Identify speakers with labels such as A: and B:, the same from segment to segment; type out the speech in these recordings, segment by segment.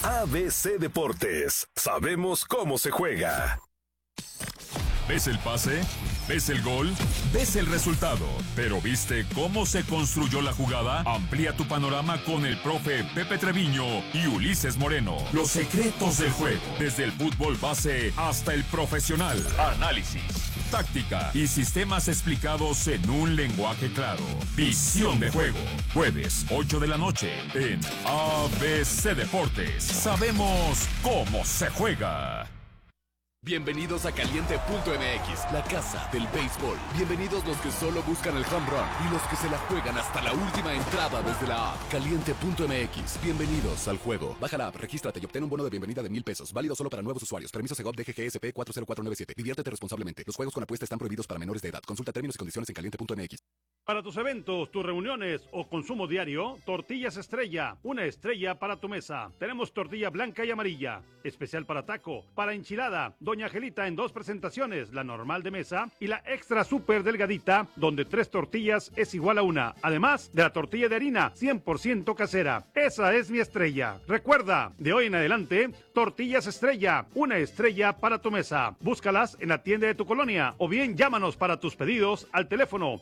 A: ABC Deportes, sabemos cómo se juega.
B: ¿Ves el pase? ¿Ves el gol? ¿Ves el resultado? ¿Pero viste cómo se construyó la jugada? Amplía tu panorama con el profe Pepe Treviño y Ulises Moreno. Los secretos del juego, desde el fútbol base hasta el profesional. Análisis, táctica y sistemas explicados en un lenguaje claro. Visión de juego. Jueves, 8 de la noche en ABC Deportes. Sabemos cómo se juega.
C: Bienvenidos a Caliente.mx, la casa del béisbol. Bienvenidos los que solo buscan el home run y los que se la juegan hasta la última entrada desde la app. Caliente.mx, bienvenidos al juego. Baja la app, regístrate y obtén un bono de bienvenida de $1,000. Válido solo para nuevos usuarios. Permiso Segov DGGSP 40497. Diviértete responsablemente. Los juegos con apuesta están prohibidos para menores de edad. Consulta términos y condiciones en Caliente.mx.
D: Para tus eventos, tus reuniones o consumo diario, Tortillas Estrella, una estrella para tu mesa. Tenemos tortilla blanca y amarilla, especial para taco, para enchilada, Doña Angelita en 2 presentaciones, la normal de mesa y la extra super delgadita, donde 3 tortillas es igual a 1. Además de la tortilla de harina, 100% casera. Esa es mi estrella. Recuerda, de hoy en adelante, Tortillas Estrella, una estrella para tu mesa. Búscalas en la tienda de tu colonia o bien llámanos para tus pedidos al teléfono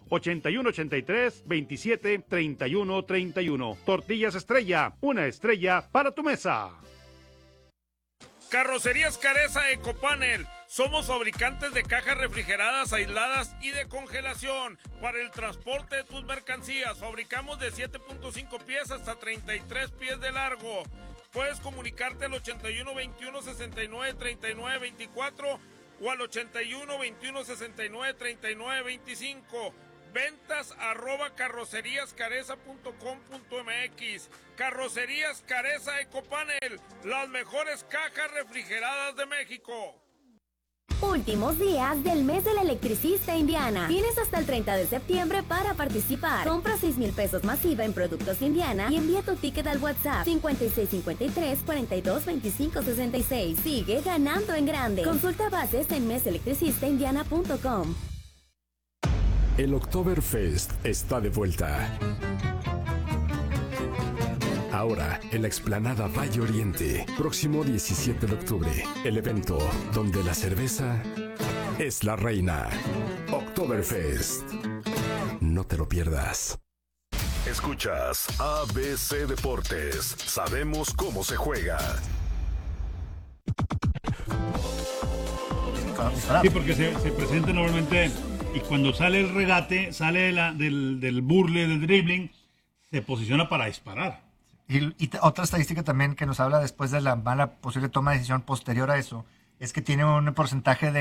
D: 8183-27-3131. Tortillas Estrella, una estrella para tu mesa.
E: Carrocerías Careza Ecopanel. Somos fabricantes de cajas refrigeradas, aisladas y de congelación para el transporte de tus mercancías. Fabricamos de 7.5 pies hasta 33 pies de largo. Puedes comunicarte al 81 21 69 39 24 o al 81 21 69 39 25. Ventas @carroceríascareza.com.mx. Carrocerías Careza Ecopanel, las mejores cajas refrigeradas de México.
F: Últimos días del mes del electricista Indiana. Tienes hasta el 30 de septiembre para participar. Compra 6,000 pesos masiva en productos Indiana y envía tu ticket al WhatsApp 5653-422566. Sigue ganando en grande. Consulta bases en meselectricistaindiana.com.
G: El Oktoberfest está de vuelta. Ahora, en la explanada Valle Oriente, próximo 17 de octubre, el evento donde la cerveza es la reina. Oktoberfest. No te lo pierdas.
A: Escuchas ABC Deportes, sabemos cómo se juega.
D: Sí, porque se presenta normalmente y cuando sale el regate, sale del burle, del dribbling, se posiciona para disparar.
H: Y otra estadística también que nos habla después de la mala posible toma de decisión posterior a eso, es que tiene un porcentaje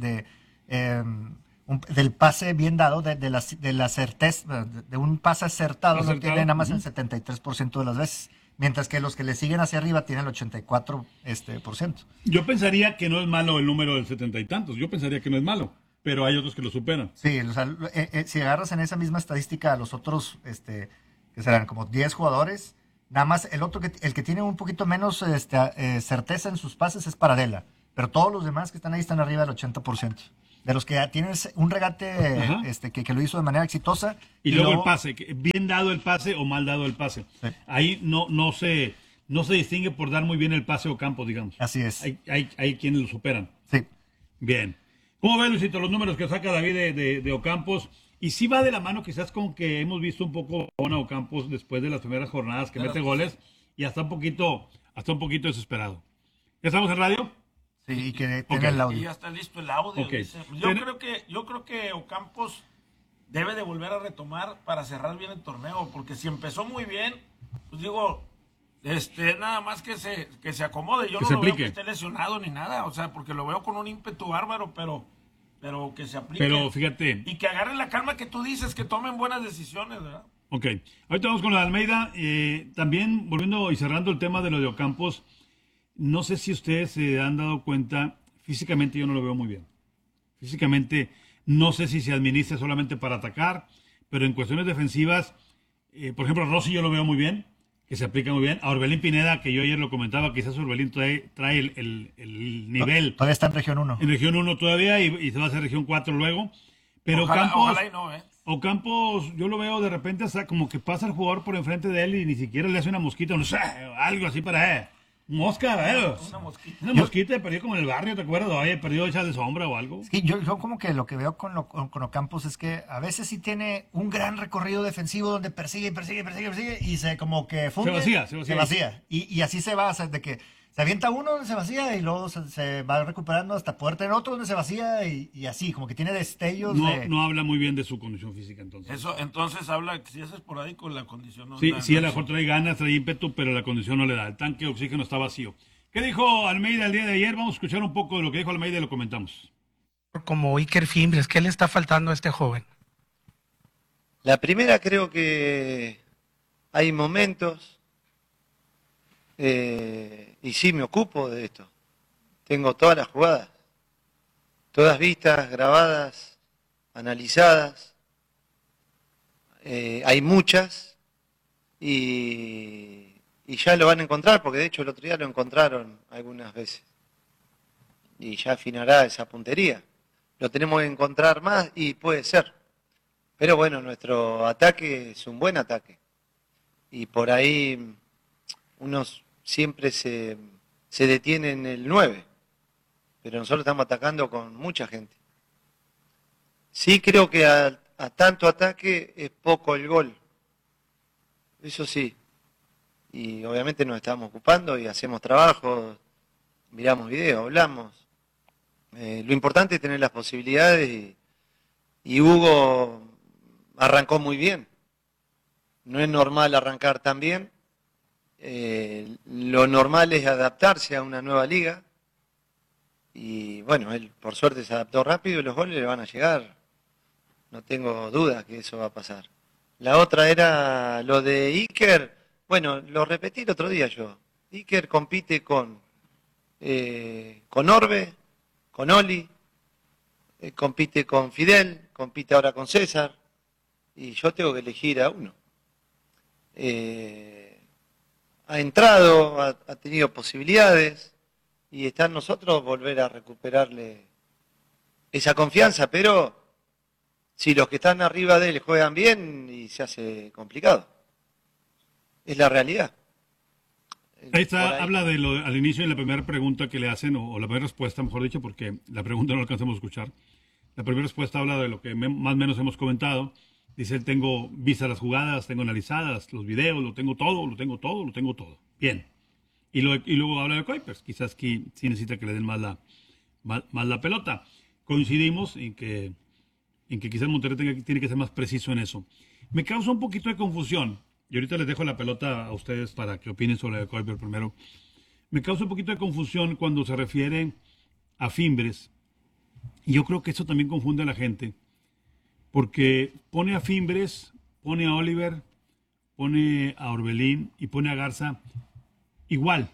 H: del pase bien dado, de la certeza, de un pase acertado, lo tiene nada más el 73% de las veces, mientras que los que le siguen hacia arriba tienen el 84%.
D: Yo pensaría que no es malo el número del 70 y tantos, yo pensaría que no es malo, pero hay otros que lo superan.
H: Sí, o sea, si agarras en esa misma estadística a los otros, que serán como 10 jugadores, nada más el que tiene un poquito menos certeza en sus pases es Paradela, pero todos los demás que están ahí están arriba del 80%. De los que tienen un regate que lo hizo de manera exitosa.
D: Y luego el pase, bien dado el pase o mal dado el pase. Sí. Ahí no se distingue por dar muy bien el pase o campo, digamos.
H: Así es.
D: Hay quienes lo superan.
H: Sí.
D: Bien. ¿Cómo ves, Luisito, los números que saca David de Ocampos? Y sí va de la mano quizás con que hemos visto un poco a Ocampos después de las primeras jornadas que mete goles y hasta un poquito desesperado. ¿Ya estamos en radio?
H: Sí, y que tiene el audio.
I: Y ya está listo el audio.
D: Okay.
I: Yo creo que Ocampos debe de volver a retomar para cerrar bien el torneo, porque si empezó muy bien, pues digo, nada más que se acomode. Yo no lo veo que esté lesionado ni nada, o sea, porque lo veo con un ímpetu bárbaro, pero que se aplique.
D: Pero fíjate.
I: Y que agarren la calma que tú dices, que tomen buenas decisiones, ¿verdad?
D: Ok. Ahorita vamos con lo de Almeida. También, volviendo y cerrando el tema de lo de Ocampos, no sé si ustedes se han dado cuenta, físicamente yo no lo veo muy bien. Físicamente no sé si se administra solamente para atacar, pero en cuestiones defensivas, por ejemplo, a Rossi yo lo veo muy bien, que se aplica muy bien. A Orbelín Pineda, que yo ayer lo comentaba, quizás Orbelín trae el nivel.
H: Todavía está en región 1.
D: En región 1 todavía y se va a hacer región 4 luego. Pero
I: ojalá y no,
D: Ocampos, yo lo veo de repente hasta como que pasa el jugador por enfrente de él y ni siquiera le hace una mosquita, no sé, algo así para él. Mosca, ¿verdad?
I: Una mosquita.
D: Una mosquita perdió como en el barrio, ¿te acuerdas? Oye, perdió hecha de sombra o algo.
H: Es que yo como que lo que veo con Ocampos es que a veces sí tiene un gran recorrido defensivo donde persigue y se como que funde. Se vacía. Y así se va, o sea, de que se avienta uno donde se vacía y luego se va recuperando hasta poder tener otro donde se vacía y así, como que tiene destellos
D: No habla muy bien de su condición física entonces.
I: Eso entonces habla que si es esporádico la condición no
D: Sí,
I: da,
D: sí, a lo mejor trae ganas, trae ímpetu, pero la condición no le da. El tanque de oxígeno está vacío. ¿Qué dijo Almeida el día de ayer? Vamos a escuchar un poco de lo que dijo Almeida y lo comentamos.
J: Como Iker Fimbres, ¿qué le está faltando a este joven?
K: La primera, creo que hay momentos, y sí me ocupo de esto. Tengo todas las jugadas, todas vistas, grabadas, analizadas. Hay muchas y ya lo van a encontrar, porque de hecho el otro día lo encontraron algunas veces. Y ya afinará esa puntería. Lo tenemos que encontrar más y puede ser. Pero bueno, nuestro ataque es un buen ataque. Y por ahí uno siempre se detiene en el 9. Pero nosotros estamos atacando con mucha gente. Sí creo que a tanto ataque es poco el gol. Eso sí. Y obviamente nos estamos ocupando y hacemos trabajo, miramos videos, hablamos. Lo importante es tener las posibilidades y Hugo arrancó muy bien. No es normal arrancar tan bien. Lo normal es adaptarse a una nueva liga. Y bueno, él por suerte se adaptó rápido y los goles le van a llegar. No tengo dudas que eso va a pasar. La otra era lo de Iker. Bueno, lo repetí el otro día yo. Iker compite con Orbe, con Oli, compite con Fidel, compite ahora con César. Y yo tengo que elegir a uno. Ha entrado, ha tenido posibilidades y está en nosotros volver a recuperarle esa confianza, pero si los que están arriba de él juegan bien y se hace complicado. Es la realidad.
D: Ahí está, habla de lo al inicio de la primera pregunta que le hacen, o la primera respuesta, mejor dicho, porque la pregunta no la alcanzamos a escuchar. La primera respuesta habla de lo que más o menos hemos comentado. Dice, tengo vistas las jugadas, tengo analizadas los videos, lo tengo todo. Bien. Y luego habla de Kuipers. Quizás que sí necesita que le den más la pelota. Coincidimos en que quizás Monterrey tiene que ser más preciso en eso. Me causa un poquito de confusión. Y ahorita les dejo la pelota a ustedes para que opinen sobre Kuipers primero. Me causa un poquito de confusión cuando se refiere a Fimbres. Y yo creo que eso también confunde a la gente. Porque pone a Fimbres, pone a Oliver, pone a Orbelín y pone a Garza igual.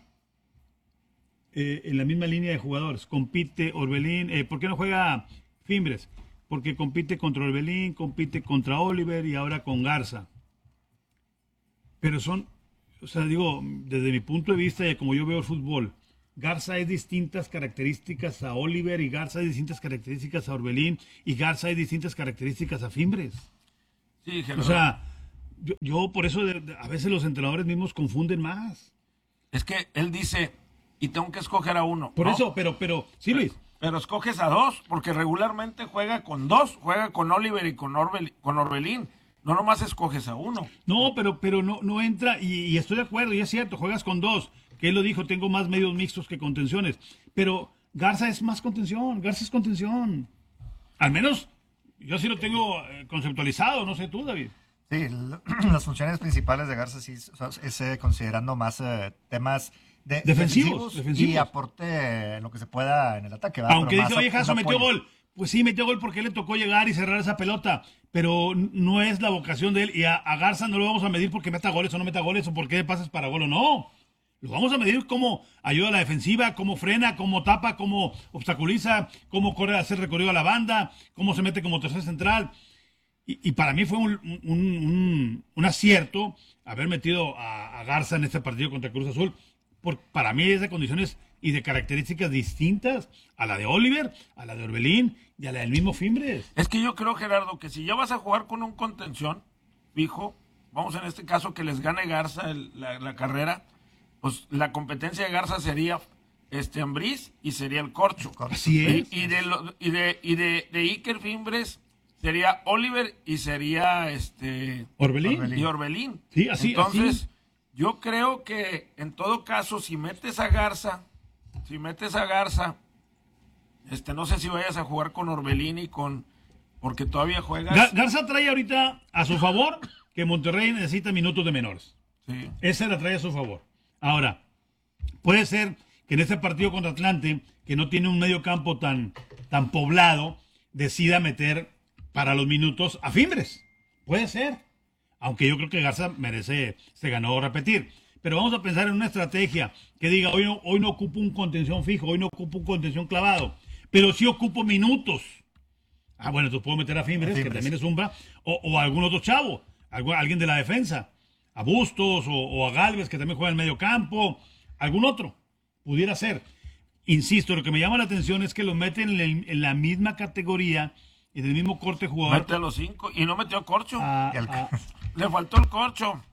D: En la misma línea de jugadores. Compite Orbelín. ¿Por qué no juega Fimbres? Porque compite contra Orbelín, compite contra Oliver y ahora con Garza. Pero desde mi punto de vista y como yo veo el fútbol, Garza hay distintas características a Oliver y Garza hay distintas características a Orbelín y Garza hay distintas características a Fimbres.
I: Sí,
D: o sea, yo por eso a veces los entrenadores mismos confunden más.
I: Es que él dice, y tengo que escoger a uno.
D: Por
I: ¿no?
D: eso, pero sí, Luis.
I: Pero escoges a dos, porque regularmente juega con dos, juega con Oliver y con Orbelín. No nomás escoges a uno.
D: No, pero no entra, y estoy de acuerdo, y es cierto, juegas con dos. Que él lo dijo, tengo más medios mixtos que contenciones. Pero Garza es más contención, Garza es contención. Al menos yo sí lo tengo conceptualizado, no sé tú, David.
H: Sí, las funciones principales de Garza sí es considerando más temas defensivos y aporte en lo que se pueda en el ataque. ¿Verdad?
D: Aunque dice, oye, Jaso metió gol. Pues sí, metió gol porque le tocó llegar y cerrar esa pelota, pero no es la vocación de él. Y a Garza no lo vamos a medir porque meta goles o no meta goles o porque pases para gol o no. Lo vamos a medir cómo ayuda a la defensiva, cómo frena, cómo tapa, cómo obstaculiza, cómo corre a hacer recorrido a la banda, cómo se mete como tercer central. Y para mí fue un acierto haber metido a Garza en este partido contra Cruz Azul. Para mí es de condiciones y de características distintas a la de Oliver, a la de Orbelín y a la del mismo Fimbres.
I: Es que yo creo, Gerardo, que si ya vas a jugar con un contención fijo, vamos en este caso que les gane Garza la carrera, pues la competencia de Garza sería Ambriz y sería el Corcho.
D: Así es.
I: Y de Iker Fimbres sería Oliver y sería
D: Orbelín.
I: Y Orbelín.
D: Sí, así.
I: Entonces, yo creo que en todo caso, si metes a Garza, no sé si vayas a jugar con Orbelín porque todavía juegas.
D: Garza trae ahorita a su favor que Monterrey necesita minutos de menores.
I: Sí.
D: Esa la trae a su favor. Ahora, puede ser que en este partido contra Atlante, que no tiene un medio campo tan poblado, decida meter para los minutos a Fimbres. Puede ser. Aunque yo creo que Garza se ganó repetir. Pero vamos a pensar en una estrategia que diga, hoy no ocupo un contención fijo, hoy no ocupo un contención clavado, pero sí ocupo minutos. Bueno, entonces puedo meter a Fimbres, que también es Umbra, o a algún otro chavo, alguien de la defensa, a Bustos o a Galvez, que también juega en el medio campo, algún otro, pudiera ser. Insisto, lo que me llama la atención es que los meten en la misma categoría, en el mismo corte jugador.
I: Mete a los 5 y no metió a Corcho. Le faltó el Corcho.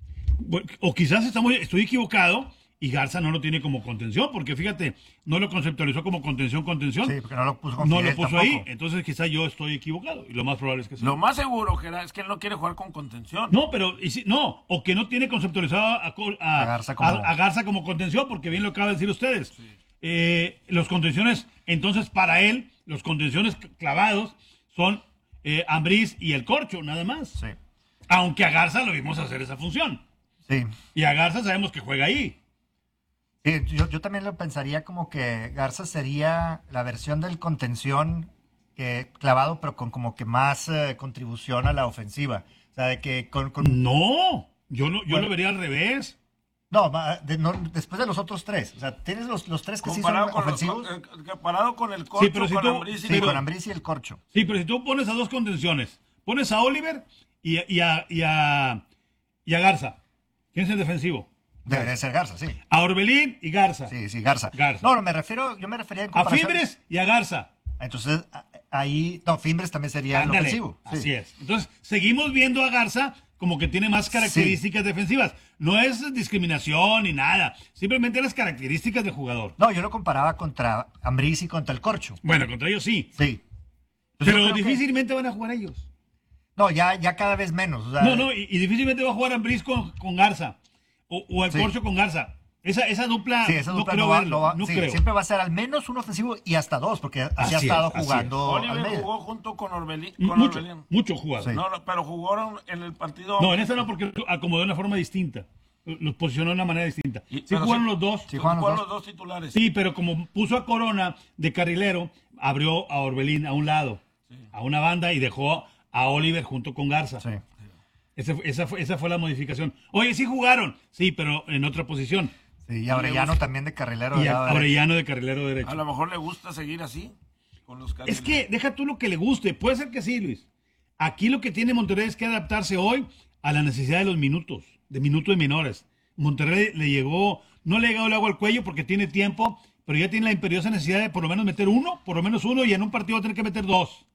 D: O quizás estoy equivocado y Garza no lo tiene como contención, porque fíjate, no lo conceptualizó como contención.
H: Sí, porque no lo puso,
D: ahí. Entonces quizás yo estoy equivocado y lo más probable es que sí.
I: Lo más seguro, Gerard, es que él no quiere jugar con contención.
D: No, pero o que no tiene conceptualizado a Garza como contención, porque bien lo acaban de decir ustedes. Sí. Los contenciones, entonces para él, los contenciones clavados son Ambriz y el Corcho, nada más.
H: Sí.
D: Aunque a Garza lo vimos hacer esa función.
H: Sí.
D: Y a Garza sabemos que juega ahí.
H: Sí, yo también lo pensaría como que Garza sería la versión del contención clavado, pero con como que más contribución a la ofensiva. O sea, de que
D: No, yo lo vería al revés.
H: No, después de los otros tres. O sea, tienes los tres que sí son ofensivos.
I: Comparado con el Corcho,
H: con Ambriz y el Corcho.
D: Sí, pero si tú pones a dos contenciones, pones a Oliver y a Garza. ¿Quién es el defensivo?
H: Debería ser Garza, sí.
D: A Orbelín y Garza.
H: Sí, Garza. No, yo me refería en comparación.
D: A Fimbres y a Garza.
H: Entonces, Fimbres también sería el ofensivo.
D: Sí. Así es. Entonces, seguimos viendo a Garza como que tiene más características defensivas. No es discriminación ni nada. Simplemente las características del jugador.
H: No, yo lo comparaba contra Ambriz y contra el Corcho.
D: Bueno, contra ellos sí.
H: Sí.
D: Pero difícilmente van a jugar ellos.
H: No, ya cada vez menos. O sea,
D: y difícilmente va a jugar Ambriz con Garza. O el Corcho con Garza. Esa dupla, no creo.
H: Siempre va a ser al menos un ofensivo y hasta dos, porque así ha estado jugando.
I: Oliver jugó junto con Orbelín.
D: Mucho jugado.
I: Sí. No, pero jugaron en el partido.
D: No, en esta no, porque acomodó de una forma distinta. Los posicionó de una manera distinta. Jugaron los dos.
I: Sí, jugaron los dos titulares.
D: Sí, pero como puso a Corona de carrilero, abrió a Orbelín a un lado, a una banda, y dejó a Oliver junto con Garza.
H: Sí.
D: Esa fue la modificación. Oye, sí jugaron, sí, pero en otra posición.
H: Sí, y Orellano también de carrilero.
D: Y Orellano de carrilero derecho.
I: A lo mejor le gusta seguir así, con los carrileros.
D: Es que deja tú lo que le guste. Puede ser que sí, Luis. Aquí lo que tiene Monterrey es que adaptarse hoy a la necesidad de los minutos de menores. Monterrey no le ha llegado el agua al cuello porque tiene tiempo, pero ya tiene la imperiosa necesidad de por lo menos meter uno, y en un partido va a tener que meter dos.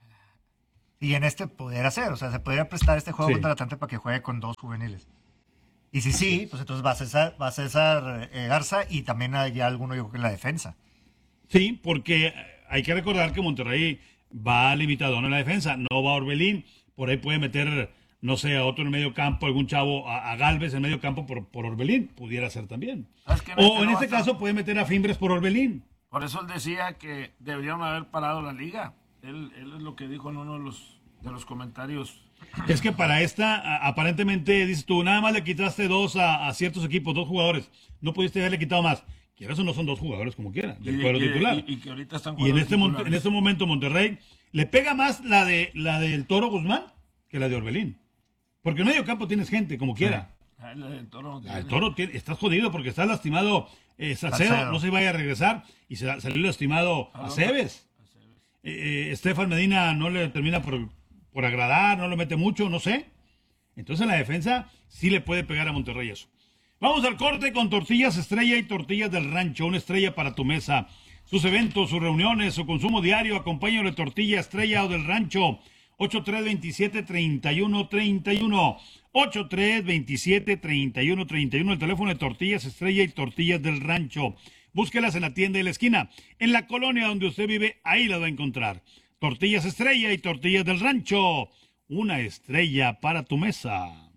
H: Y en poder hacer, o sea, se podría prestar este juego contra Atlante para que juegue con dos juveniles. Y si pues entonces va a César Garza y también hay alguno, yo creo que en la defensa.
D: Sí, porque hay que recordar que Monterrey va limitado en la defensa, no va a Orbelín, por ahí puede meter, no sé, a otro en el medio campo, algún chavo, a Galvez en medio campo por Orbelín, pudiera ser también. O en este caso puede meter a Fimbres por Orbelín.
I: Por eso él decía que deberían haber parado la liga. Él es lo que dijo en uno de los comentarios.
D: Es que para aparentemente, dices tú, nada más le quitaste dos a ciertos equipos, dos jugadores. No pudiste haberle quitado más. Quieras o no, son dos jugadores como quiera, del cuadro titular.
I: Y que ahorita están
D: jugando. Y en este momento Monterrey le pega más la del Toro Guzmán que la de Orbelín. Porque en medio campo tienes gente como quiera.
I: El Toro
D: estás jodido porque está lastimado Salcedo, no se vaya a regresar, y salió lastimado a Cebes. Estefan Medina no le termina por agradar, no lo mete mucho, no sé. Entonces la defensa sí le puede pegar a Monterrey eso. Vamos al corte con Tortillas Estrella y Tortillas del Rancho, una estrella para tu mesa. Sus eventos, sus reuniones, su consumo diario, acompáñalo de Tortilla Estrella o del Rancho. 8327-3131. 8327-3131, el teléfono de Tortillas Estrella y Tortillas del Rancho. Búsquelas en la tienda de la esquina. En la colonia donde usted vive, ahí la va a encontrar. Tortillas Estrella y Tortillas del Rancho. Una estrella para tu mesa.